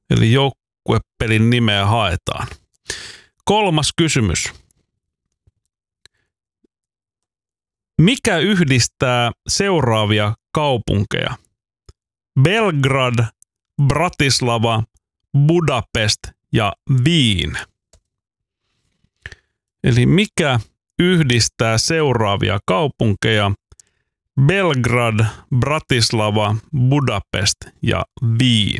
Eli joukkuepelin nimeä haetaan. 3. kysymys. Mikä yhdistää seuraavia kaupunkeja? Belgrad, Bratislava, Budapest ja Wien. Eli mikä yhdistää seuraavia kaupunkeja? Belgrad, Bratislava, Budapest ja Wien.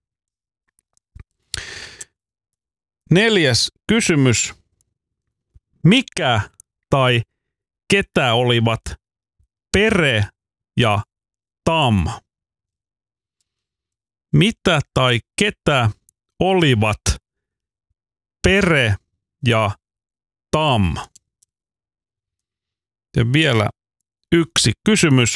4. kysymys. Mikä tai ketä olivat Pere ja Tam? Mitä tai ketä olivat Pere ja Tam? Ja vielä 1 kysymys.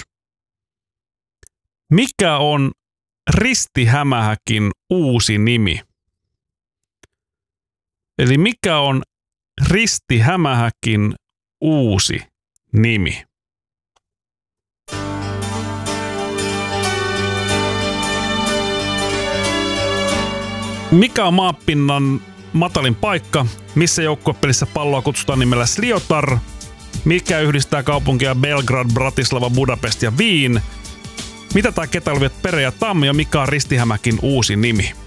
Mikä on Ristihämähäkin uusi nimi? Eli mikä on Ristihämähäkin uusi nimi? Mikä on maapinnan matalin paikka? Missä joukkuepelissä palloa kutsutaan nimellä Sliotar? Mikä yhdistää kaupunkia Belgrad, Bratislava, Budapest ja Wien? Mitä tai ketä olivat Pere ja Tam ja mikä on Ristihämäkin uusi nimi?